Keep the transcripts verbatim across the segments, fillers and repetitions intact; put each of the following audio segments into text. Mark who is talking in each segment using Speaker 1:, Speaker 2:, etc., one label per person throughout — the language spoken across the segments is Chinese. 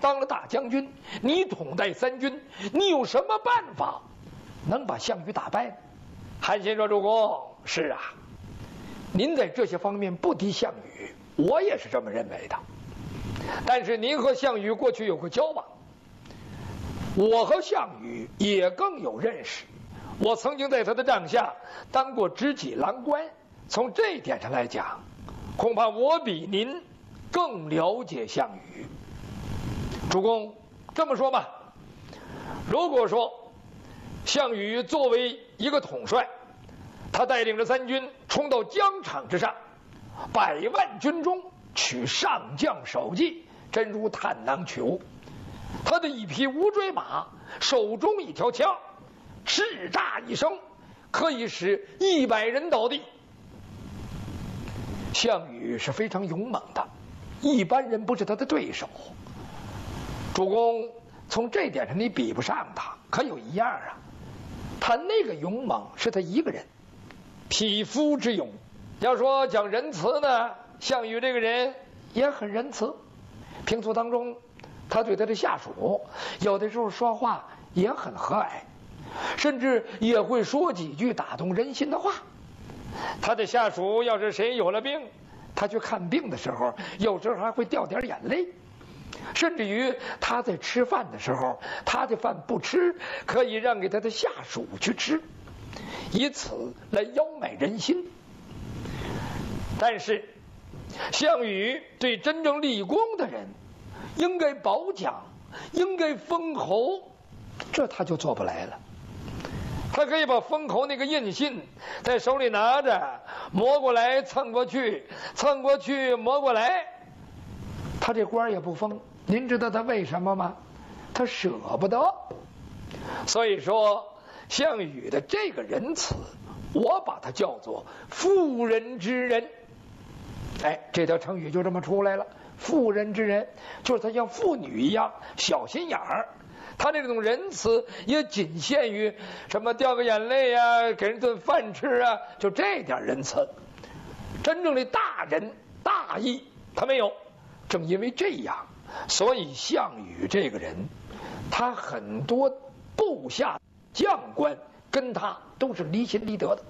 Speaker 1: 当了大将军，你统带三军，你有什么办法能把项羽打败呢？韩信说：“主公，是啊，您在这些方面不敌项羽，我也是这么认为的。但是您和项羽过去有过交往，我和项羽也更有认识。我曾经在他的帐下当过知己郎官，从这一点上来讲，恐怕我比您更了解项羽。主公，这么说吧，如果说项羽作为一个统帅，他带领着三军冲到疆场之上，百万军中取上将首级，真如探囊取物。他的一匹无追马，手中一条枪，叱咤一声，可以使一百人倒地。项羽是非常勇猛的，一般人不是他的对手。主公，从这点上你比不上他，可有一样啊，他那个勇猛是他一个人，匹夫之勇。要说讲仁慈呢，项羽这个人也很仁慈。平素当中，他对他的下属有的时候说话也很和蔼，甚至也会说几句打动人心的话。他的下属要是谁有了病，他去看病的时候，有时候还会掉点眼泪。甚至于他在吃饭的时候，他的饭不吃，可以让给他的下属去吃，以此来邀买人心。但是项羽对真正立功的人应该褒奖，应该封侯，这他就做不来了。他可以把封侯那个印信在手里拿着，摸过来蹭过去，蹭过去摸过来，他这官也不封。您知道他为什么吗？他舍不得。所以说项羽的这个仁慈，我把它叫做妇人之仁。哎，这条成语就这么出来了。妇人之仁就是他像妇女一样小心眼儿，他这种仁慈也仅限于什么掉个眼泪啊，给人顿饭吃啊，就这点仁慈。真正的大仁大义他没有。正因为这样，所以项羽这个人，他很多部下将官跟他都是离心离德的。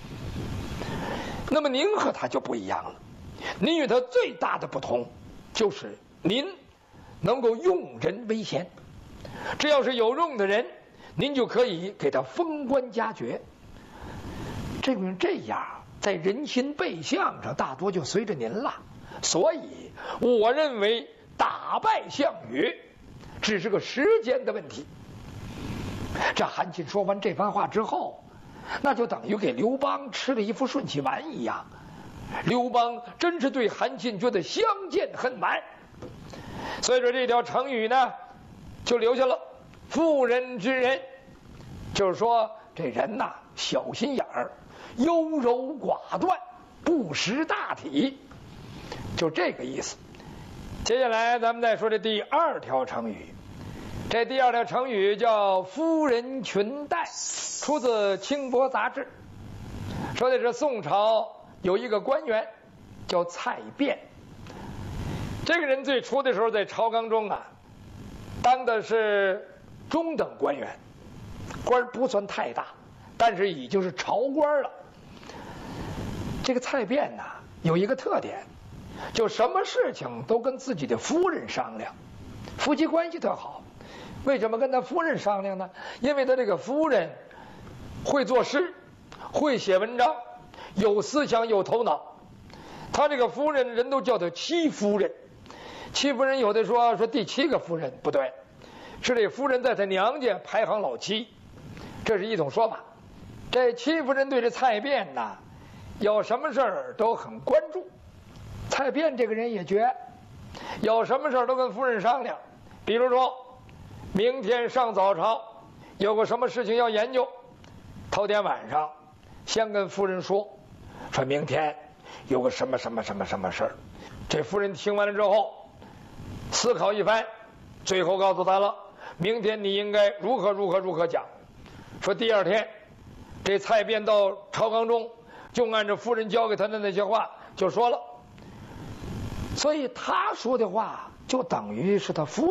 Speaker 1: 那么您和他就不一样了，您与他最大的不同就是您能够用人为贤，只要是有用的人，您就可以给他封官加爵。这个这样在人心背相上大多就随着您了。所以我认为打败项羽只是个时间的问题。这韩信说完这番话之后，那就等于给刘邦吃了一副顺气丸一样。刘邦真是对韩信觉得相见恨晚，所以说这条成语呢就留下了妇人之仁，就是说这人呐小心眼儿，优柔寡断，不识大体，就这个意思。接下来咱们再说这第二条成语。这第二条成语叫夫人裙带，出自《清波杂志》，说的是宋朝有一个官员叫蔡卞。这个人最初的时候在朝纲中啊当的是中等官员，官不算太大，但是已经是朝官了。这个蔡卞呢有一个特点，就什么事情都跟自己的夫人商量，夫妻关系特好。为什么跟他夫人商量呢？因为他这个夫人会作诗，会写文章，有思想有头脑。他这个夫人人都叫他戚夫人，戚夫人有的说说第七个夫人，不对，是这夫人在他娘家排行老七，这是一种说法。这戚夫人对这蔡卞呢有什么事儿都很关注，蔡卞这个人也绝，有什么事儿都跟夫人商量。比如说明天上早朝有个什么事情要研究，头天晚上先跟夫人说，说明天有个什么什么什么什么事儿。这夫人听完了之后思考一番，最后告诉他了，明天你应该如何如何如何讲。说第二天这蔡卞到朝纲中就按照夫人教给他的那些话就说了，所以他说的话就等于是他夫